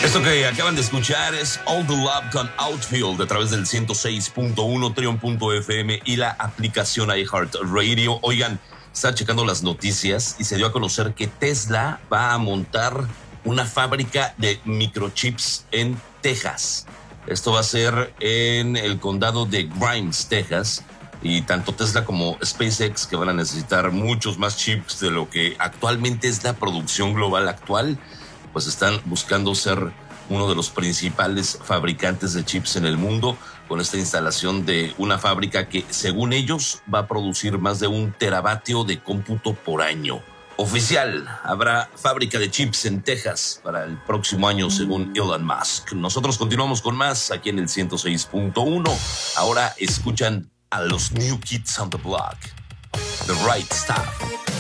Esto que acaban de escuchar es All the Love con Outfield a través del 106.1 Trion.fm y la aplicación iHeartRadio. Oigan, estaba checando las noticias y se dio a conocer que Tesla va a montar una fábrica de microchips en Texas. Esto va a ser en el condado de Grimes, Texas. Y tanto Tesla como SpaceX, que van a necesitar muchos más chips de lo que actualmente es la producción global actual, pues están buscando ser uno de los principales fabricantes de chips en el mundo con esta instalación de una fábrica que, según ellos, va a producir más de 1 teravatio de cómputo por año. Oficial, habrá fábrica de chips en Texas para el próximo año, según Elon Musk. Nosotros continuamos con más aquí en el 106.1. Ahora escuchan a los New Kids on the Block, The Right Stuff.